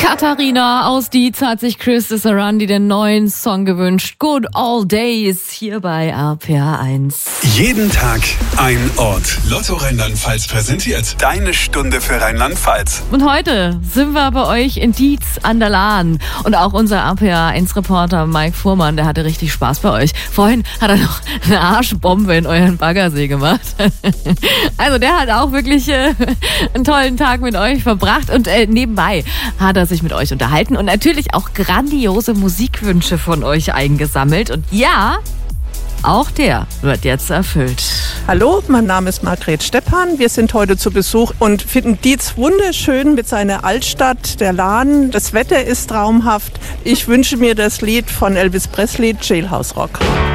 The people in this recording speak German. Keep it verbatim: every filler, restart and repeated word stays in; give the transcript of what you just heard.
Katharina aus Dietz hat sich Chris Sarandi den neuen Song gewünscht. Good Old Days hier bei R P R eins. Jeden Tag ein Ort. Lotto Rheinland-Pfalz präsentiert deine Stunde für Rheinland-Pfalz. Und heute sind wir bei euch in Dietz an der Lahn. Und auch unser R P R eins Reporter Mike Fuhrmann, der hatte richtig Spaß bei euch. Vorhin hat er noch eine Arschbombe in euren Baggersee gemacht. Also der hat auch wirklich äh, einen tollen Tag mit euch verbracht. Und äh, nebenbei hat er sich mit euch unterhalten und natürlich auch grandiose Musikwünsche von euch eingesammelt. Und ja, auch der wird jetzt erfüllt. Hallo, mein Name ist Margret Stephan. Wir sind heute zu Besuch und finden Dietz wunderschön mit seiner Altstadt, der Lahn. Das Wetter ist traumhaft. Ich wünsche mir das Lied von Elvis Presley, Jailhouse Rock.